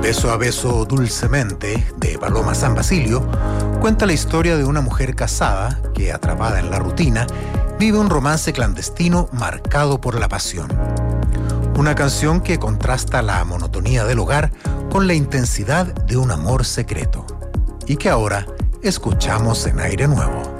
Beso a beso dulcemente, de Paloma San Basilio, cuenta la historia de una mujer casada que, atrapada en la rutina, vive un romance clandestino marcado por la pasión. Una canción que contrasta la monotonía del hogar con la intensidad de un amor secreto. Y que ahora escuchamos en Aire Nuevo.